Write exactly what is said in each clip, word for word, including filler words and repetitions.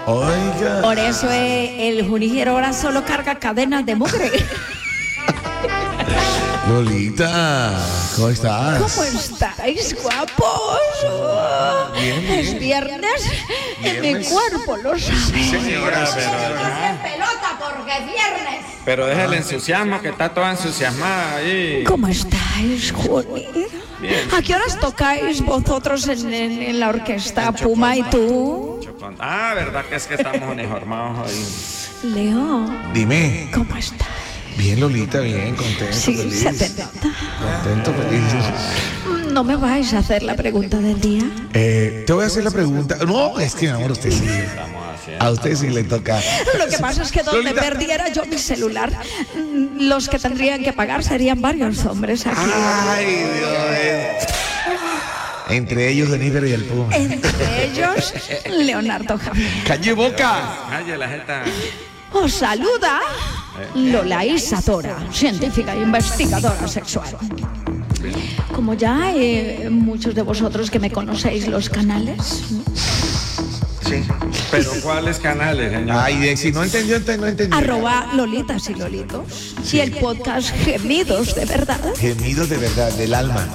Oiga. Por eso eh, el Junior ahora solo carga cadenas de mugre. Lolita, ¿cómo estás? ¿Cómo estáis, guapos? Bien, bien. Es viernes y mi Viernes. cuerpo lo sabe. Señora, pero, En pelota porque es viernes. pero deja el entusiasmo que está toda entusiasmada ahí. ¿Cómo estáis, Juni? Bien. ¿A qué horas tocáis vosotros en, en- en la orquesta, Puma y tú? Chocón. Ah, verdad que es que estamos uniformados hoy. Leo, Dime. ¿cómo estás? Bien, Lolita, bien, contento, Sí, feliz. se te nota. Contento, feliz. ¿No me vais a hacer la pregunta del día? Eh, te voy a hacer la pregunta. No, es que mi amor, usted sí. Estamos haciendo. A usted sí le toca. Lo que pasa es que donde Lolita. perdiera yo mi celular, mm, los que tendrían que pagar serían varios hombres aquí. Ay, Dios mío. Entre ellos, Jennifer y el Puma. Entre ellos, Leonardo Javier. ¡Calle boca! Calle la jeta. Os saluda Lola Isadora, científica e investigadora sexual. Como ya eh, muchos de vosotros que me conocéis los canales, Sí. Pero ¿cuáles canales, señora? Ay, de- si no entendió, entonces no entendió. arroba Lolitas y Lolitos, y el podcast Gemidos de Verdad, Gemidos de verdad, del alma.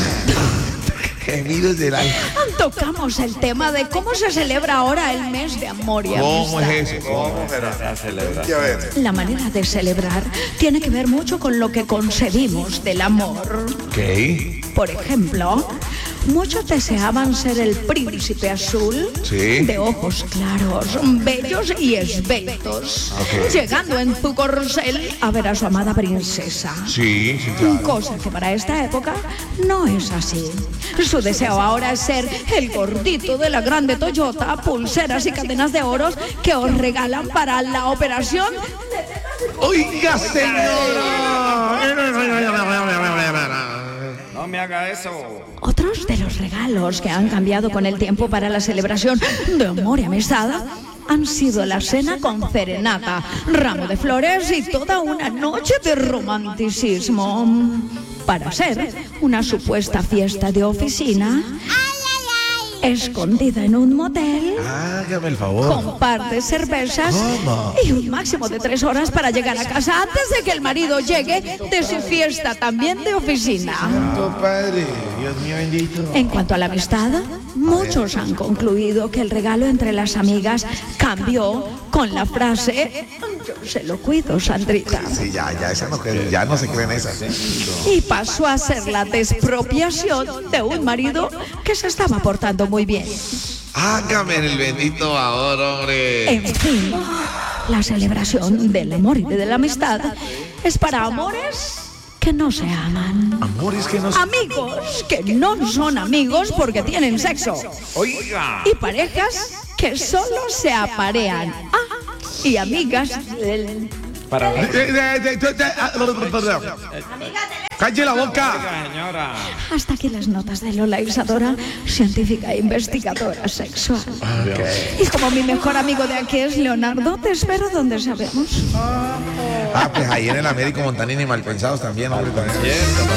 Gemidos del alma. tocamos el tema de cómo se celebra ahora el mes de amor y ¿Cómo amistad. es eso? ¿Cómo? La celebración. La manera de celebrar tiene que ver mucho con lo que concebimos del amor. ¿Qué? Por ejemplo, muchos deseaban ser el príncipe azul, Sí. de ojos claros, bellos y esbeltos, Ok. llegando en su corcel a ver a su amada princesa. Sí, sí, claro. Cosa que para esta época no es así. Su deseo ahora es ser el gordito de la grande Toyota, pulseras y cadenas de oros que os regalan para la operación. Oiga, señora. No me haga eso. Otros de los regalos que han cambiado con el tiempo para la celebración de amor y amistad han sido la cena con serenata, ramo de flores y toda una noche de romanticismo. Para ser una supuesta fiesta de oficina, escondida en un motel, Hágame el favor. con par de cervezas ¿Cómo? y un máximo de tres horas para llegar a casa antes de que el marido llegue de su fiesta también de oficina. Santo Padre, Dios mío bendito. En cuanto a la amistad, muchos han concluido que el regalo entre las amigas cambió con la frase "yo se lo cuido, Sandrita", Sí, ya, ya, esa no, cree- ya no se creen esas. y pasó a ser la despropiación de un marido que se estaba portando muy bien. Hágame el bendito favor, hombre. En fin, la celebración del amor y de la amistad es para amores que no se aman, Amores que nos. amigos que no son amigos porque tienen sexo, Oiga. y parejas que solo se aparean. Ah, y amigas del... Para la... Eh, eh, eh, eh, ah, ¡Calle la boca! Oiga, señora. Hasta aquí las notas de Lola Isadora, científica e investigadora sexual. Y como mi mejor amigo de aquí es Leonardo, te espero donde sabemos. Ah, pues ahí en el Américo Montanini Malpensados también, hombre. También. Cierto,